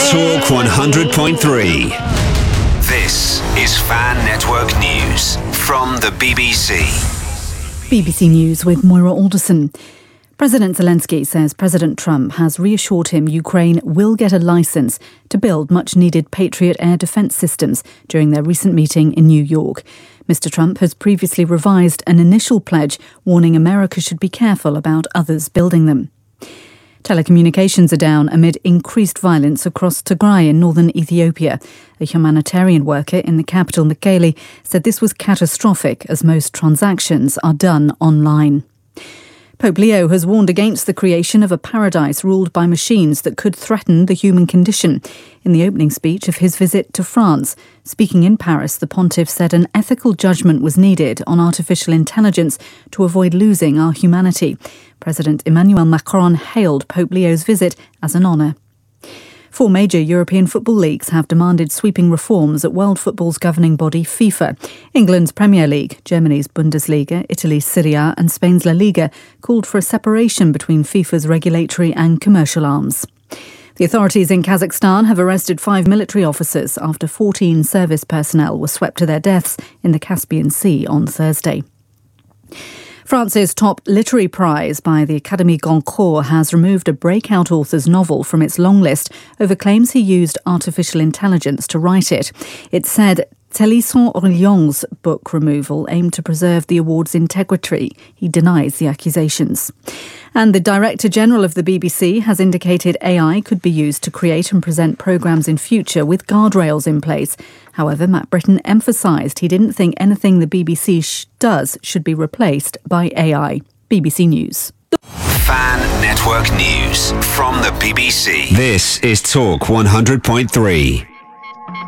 Talk 100.3. This is Fan Network News from the BBC. BBC News with Moira Alderson. President Zelensky says President Trump has reassured him Ukraine will get a licence to build much-needed Patriot air defence systems during their recent meeting in New York. Mr. Trump has previously revised an initial pledge warning America should be careful about others building them. Telecommunications are down amid increased violence across Tigray in northern Ethiopia. A humanitarian worker in the capital, Mekelle, said this was catastrophic as most transactions are done online. Pope Leo has warned against the creation of a paradise ruled by machines that could threaten the human condition. In the opening speech of his visit to France, speaking in Paris, the pontiff said an ethical judgment was needed on artificial intelligence to avoid losing our humanity. President Emmanuel Macron hailed Pope Leo's visit as an honour. 4 major European football leagues have demanded sweeping reforms at world football's governing body FIFA. England's Premier League, Germany's Bundesliga, Italy's Serie A and Spain's La Liga called for a separation between FIFA's regulatory and commercial arms. The authorities in Kazakhstan have arrested 5 military officers after 14 service personnel were swept to their deaths in the Caspian Sea on Thursday. France's top literary prize by the Académie Goncourt has removed a breakout author's novel from its long list over claims he used artificial intelligence to write it. It said Thélisson Orion's book removal aimed to preserve the award's integrity. He denies the accusations. And the Director General of the BBC has indicated AI could be used to create and present programmes in future with guardrails in place. However, Matt Britton emphasised he didn't think anything the BBC does should be replaced by AI. BBC News. Fan Network News from the BBC. This is Talk 100.3.